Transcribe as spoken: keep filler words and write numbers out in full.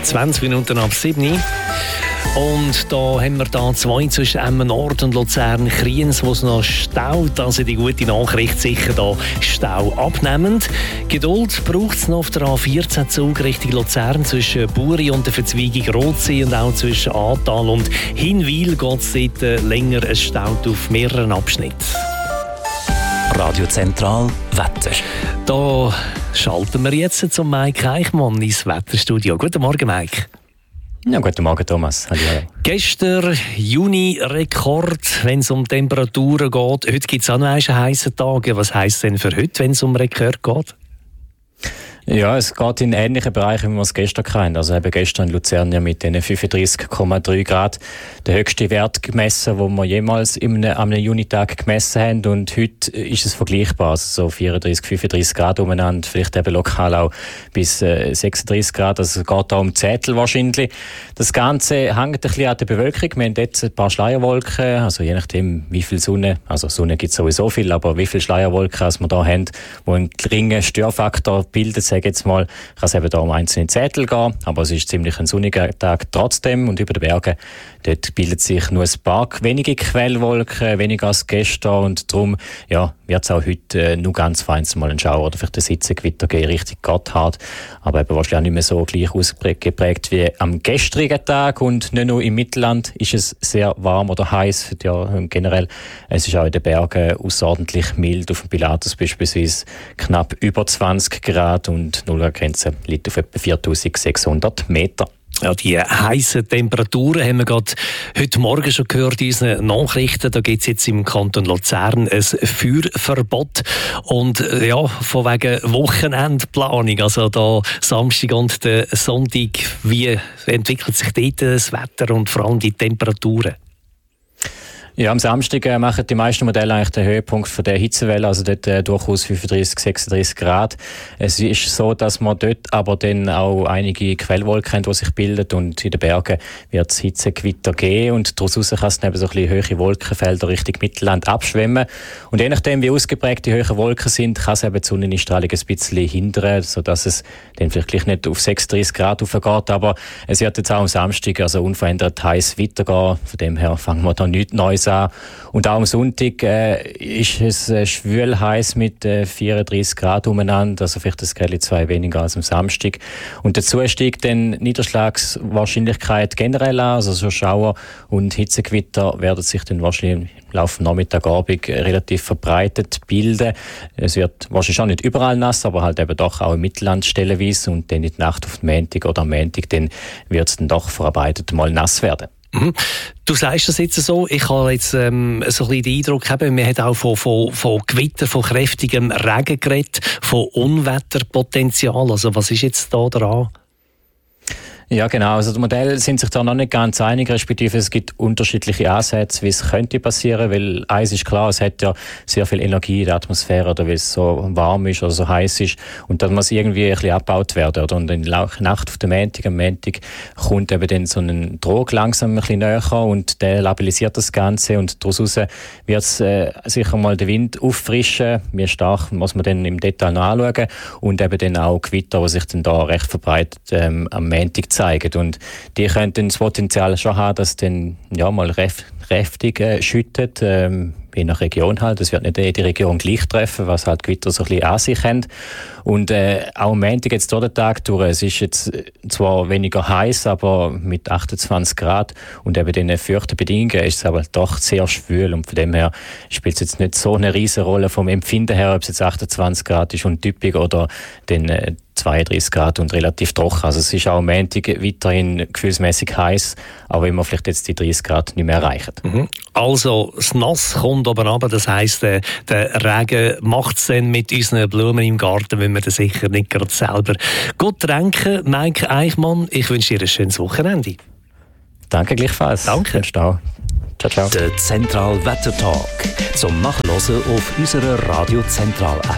zwanzig Minuten ab sieben. Und da haben wir da zwei zwischen Emmen Nord und Luzern Kriens, wo es noch staut. Also die gute Nachricht, sicher da Stau abnehmend. Geduld braucht es noch auf der A vierzehn Zug Richtung Luzern zwischen Buri und der Verzweigung Rotsee und auch zwischen Ahrtal und Hinwil geht es dort länger. Es staut auf mehreren Abschnitten. Radio Zentral Wetter. Da schalten wir jetzt zum Mike Eichmann ins Wetterstudio. Guten Morgen, Mike. Ja, guten Morgen, Thomas. Hallo. Gestern Juni-Rekord, wenn es um Temperaturen geht. Heute gibt es auch noch einen heißen Tag. Was heisst es denn für heute, wenn es um Rekord geht? Ja, es geht in ähnlichen Bereichen, wie wir es gestern hatten. Also eben gestern in Luzern ja mit den fünfunddreißig Komma drei Grad der höchste Wert gemessen, den wir jemals in einem, an einem Junitag gemessen haben. Und heute ist es vergleichbar, also so vierunddreißig, fünfunddreißig Grad umeinander, vielleicht eben lokal auch bis äh, sechsunddreißig Grad. Also es geht da um Zettel wahrscheinlich. Das Ganze hängt ein bisschen an der Bewölkung. Wir haben jetzt ein paar Schleierwolken, also je nachdem wie viel Sonne, also Sonne gibt es sowieso viel, aber wie viele Schleierwolken als wir da haben, die einen geringen Störfaktor bilden, sage jetzt mal, kann es eben da um einzelne Zettel gehen, aber es ist ziemlich ein sonniger Tag trotzdem und über den Bergen, dort bildet sich nur ein paar wenige Quellwolken, weniger als gestern und darum ja, wird es auch heute äh, nur ganz feins mal ein Schauer oder vielleicht ein Sitzengewitter gehen, richtig Gotthard, aber eben wahrscheinlich auch nicht mehr so gleich ausgeprägt wie am gestrigen Tag und nicht nur im Mittelland ist es sehr warm oder heiß, ja, generell, es ist auch in den Bergen außerordentlich mild, auf dem Pilatus beispielsweise knapp über zwanzig Grad und die Nullgrenze liegt auf etwa viertausendsechshundert Meter. Ja, die heißen Temperaturen haben wir gerade heute Morgen schon gehört in unseren Nachrichten. Da gibt es jetzt im Kanton Luzern ein Feuerverbot. Und ja, von wegen Wochenendplanung, also da Samstag und der Sonntag, wie entwickelt sich dort das Wetter und vor allem die Temperaturen? Ja, am Samstag äh, machen die meisten Modelle eigentlich den Höhepunkt von der Hitzewelle, also dort äh, durchaus fünfunddreißig, sechsunddreißig Grad. Es ist so, dass man dort aber dann auch einige Quellwolken haben, die sich bilden und in den Bergen wird es Hitzegewitter geben und daraus kann es eben so ein bisschen höhere Wolkenfelder Richtung Mittelland abschwemmen. Und je nachdem, wie ausgeprägt die höheren Wolken sind, kann es eben die Sonneneinstrahlung ein bisschen hindern, sodass es dann vielleicht gleich nicht auf sechsunddreißig Grad raufgeht, aber es wird jetzt auch am Samstag also unverändert heiß weitergehen. Von dem her fangen wir da nichts Neues an. Und auch am Sonntag äh, ist es äh, schwül heiß mit äh, vierunddreißig Grad umeinander, also vielleicht das Grad zwei weniger als am Samstag. Und dazu steigt dann Niederschlagswahrscheinlichkeit generell an, also so Schauer und Hitzegewitter werden sich dann wahrscheinlich im Laufe Nachmittag, Abend relativ verbreitet bilden. Es wird wahrscheinlich auch nicht überall nass, aber halt eben doch auch im Mittelland stellenweise und dann in der Nacht auf den Montag oder am Montag, dann wird es dann doch verarbeitet mal nass werden. Mhm. Du sagst das jetzt so, ich habe jetzt ähm, so ein bisschen den Eindruck, eben, wir haben auch von, von, von Gewitter, von kräftigem Regen geredet, von Unwetterpotenzial. Also was ist jetzt da dran? Ja, genau. Also die Modelle sind sich da noch nicht ganz einig, respektive es gibt unterschiedliche Ansätze, wie es könnte passieren, weil eins ist klar, es hat ja sehr viel Energie in der Atmosphäre, oder weil es so warm ist oder so heiß ist und dann muss irgendwie ein bisschen abgebaut werden. Oder? Und in der Nacht auf den Montag, am Montag kommt eben dann so ein Druck langsam ein bisschen näher und der labilisiert das Ganze und daraus wird es äh, sicher mal den Wind auffrischen, wie stark muss man dann im Detail noch anschauen und eben dann auch Gewitter, die sich dann da recht verbreitet ähm, am Montag zeigen. Und die könnten das Potenzial schon haben, dass dann ja mal kräftig äh, schüttet, ähm, je nach Region halt. Es wird nicht jede Region gleich treffen, was halt Gewitter so ein bisschen an sich haben. Und äh, auch am Montag jetzt durch den Tag durch, es ist jetzt zwar weniger heiß, aber mit achtundzwanzig Grad und eben den feuchten Bedingungen ist es aber doch sehr schwül und von dem her spielt es jetzt nicht so eine riesige Rolle vom Empfinden her, ob es jetzt achtundzwanzig Grad ist und typisch oder den äh, zweiunddreißig Grad und relativ trocken. Also es ist auch am Montag weiterhin gefühlsmäßig heiß, aber wenn wir vielleicht jetzt die dreißig Grad nicht mehr erreichen. Mhm. Also das Nass kommt aber runter, das heisst, der, der Regen macht es dann mit unseren Blumen im Garten, wenn wir das sicher nicht gerade selber gut tränken. Mike Eichmann, ich wünsche dir ein schönes Wochenende. Danke gleichfalls. Danke. Ciao, ciao. Der Zentral Wetter Talk zum Nachhören auf unserer Radio Zentral App.